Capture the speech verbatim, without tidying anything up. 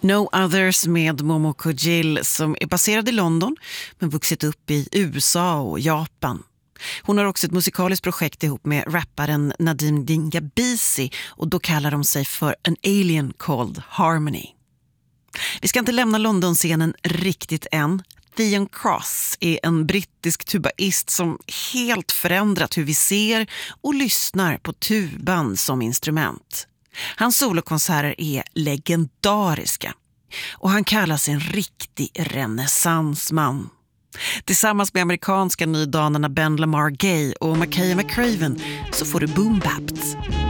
No Others med Momoko Gill som är baserad i London men vuxit upp i U S A och Japan. Hon har också ett musikaliskt projekt ihop med rapparen Nadim Dingabisi och då kallar de sig för An Alien Called Harmony. Vi ska inte lämna London-scenen riktigt än. Theon Cross är en brittisk tubaist som helt förändrat hur vi ser och lyssnar på tuban som instrument. Hans solokonserter är legendariska och han kallas en riktig renässansman. Tillsammans med amerikanska nydanarna Ben Lamar Gay och Makaya McCraven så får du Boom Bapt.